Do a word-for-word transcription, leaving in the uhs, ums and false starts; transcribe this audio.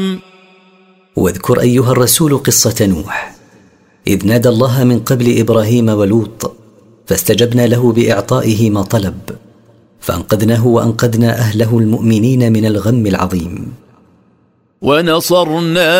واذكر أيها الرسول قصة نوح إذ نادى الله من قبل إبراهيم ولوط فاستجبنا له بإعطائه ما طلب فأنقذناه وأنقذنا أهله المؤمنين من الغم العظيم. ونصرناه